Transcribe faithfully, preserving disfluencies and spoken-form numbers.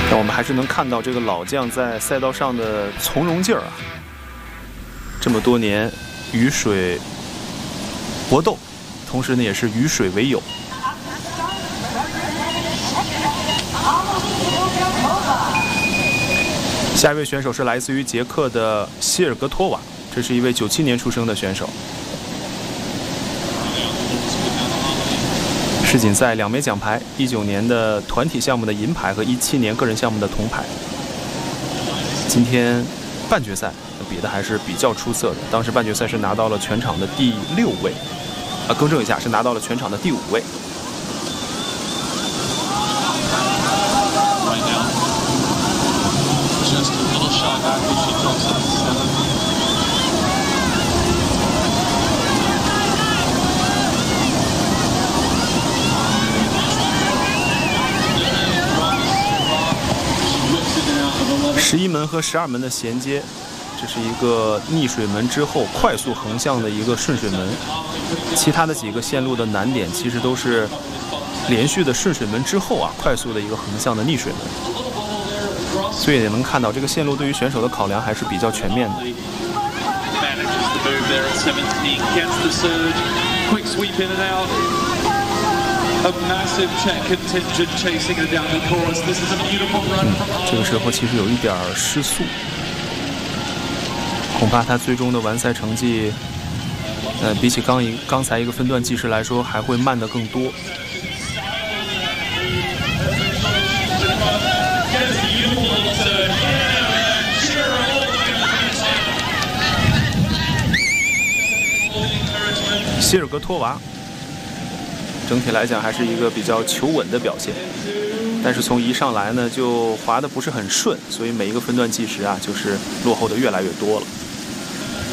但我们还是能看到这个老将在赛道上的从容劲儿啊！这么多年与水搏斗，同时呢也是与水为友。下一位选手是来自于捷克的希尔格托瓦，这是一位九七年出生的选手。世锦赛两枚奖牌，一九年的团体项目的银牌和一七年个人项目的铜牌。今天半决赛比的还是比较出色的，当时半决赛是拿到了全场的第六位，啊，更正一下，是拿到了全场的第五位。十一门和十二门的衔接，这是一个逆水门之后快速横向的一个顺水门。其他的几个线路的难点其实都是连续的顺水门之后啊，快速的一个横向的逆水门。所以也能看到这个线路对于选手的考量还是比较全面的。嗯，这个时候其实有一点失速，恐怕他最终的完赛成绩，呃，比起刚一刚才一个分段计时来说，还会慢得更多。希尔格托娃。整体来讲还是一个比较求稳的表现，但是从一上来呢就滑得不是很顺，所以每一个分段计时啊就是落后的越来越多了。